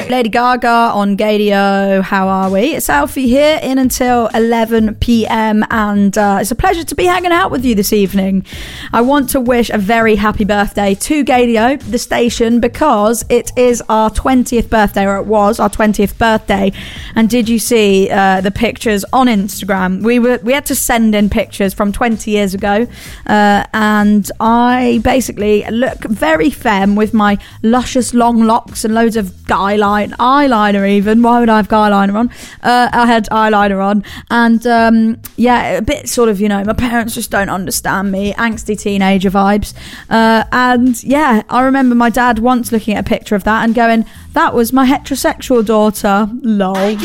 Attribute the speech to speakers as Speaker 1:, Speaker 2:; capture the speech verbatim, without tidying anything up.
Speaker 1: Lady Gaga on Gadio. How are we? It's Alfie here, in until eleven p.m. and uh, it's a pleasure to be hanging out with you this evening. I want to wish a very happy birthday to Gadio, the station, because it is our twentieth birthday, or it was our twentieth birthday. And did you see uh, the pictures on Instagram? We were we had to send in pictures from twenty years ago, uh, and I basically look very femme with my luscious long locks and loads of eyeliner, eyeliner even. Why would I have eyeliner on? Uh, I had eyeliner on, and um, yeah, a bit sort of, you know, my parents just don't understand me, angsty teenager vibes. Uh, and yeah, I remember my dad once looking at a picture of that and going, "That was my heterosexual daughter." Lol.